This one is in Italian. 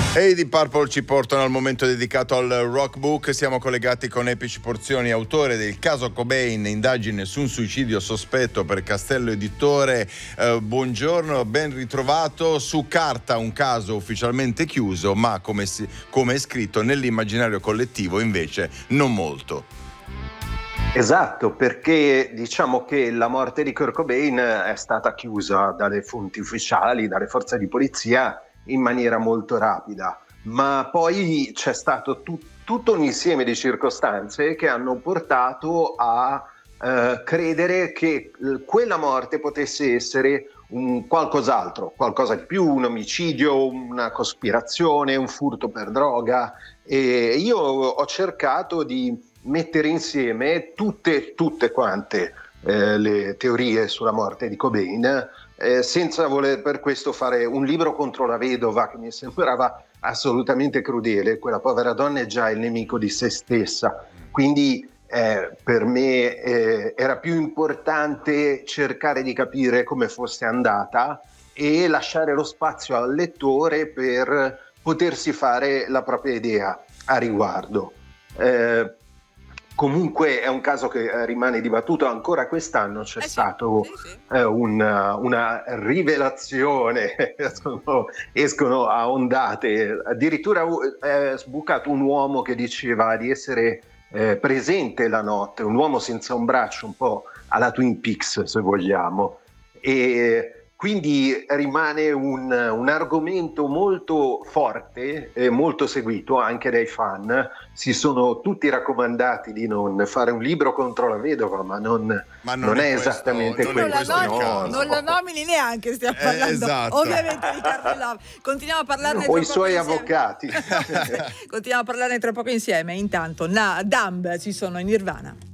E i Deep Purple ci portano al momento dedicato al rock book. Siamo collegati con Epici Porzioni, autore del caso Cobain, indagine su un suicidio sospetto per Castello Editore. Buongiorno, ben ritrovato. Su carta un caso ufficialmente chiuso, ma come è scritto nell'immaginario collettivo invece non molto. Esatto, perché diciamo che la morte di Kurt Cobain è stata chiusa dalle fonti ufficiali, dalle forze di polizia, in maniera molto rapida, ma poi c'è stato tutto un insieme di circostanze che hanno portato a credere che quella morte potesse essere un qualcos'altro, qualcosa di più, un omicidio, una cospirazione, un furto per droga. E io ho cercato di mettere insieme tutte quante le teorie sulla morte di Cobain, senza voler per questo fare un libro contro la vedova, che mi sembrava assolutamente crudele. Quella povera donna è già il nemico di se stessa, quindi per me era più importante cercare di capire come fosse andata e lasciare lo spazio al lettore per potersi fare la propria idea a riguardo. Comunque è un caso che rimane dibattuto. Ancora quest'anno c'è stato una rivelazione, escono a ondate. Addirittura è sbucato un uomo che diceva di essere presente la notte, un uomo senza un braccio, un po' alla Twin Peaks se vogliamo. E quindi rimane un argomento molto forte e molto seguito anche dai fan. Si sono tutti raccomandati di non fare un libro contro la vedova, ma non è esattamente questo. Non lo nomini neanche, stiamo parlando esatto. Ovviamente di Carlo Love. Continuiamo a parlarne o i suoi avvocati. Continuiamo a parlarne tra poco insieme. Intanto Dumb ci sono in Nirvana.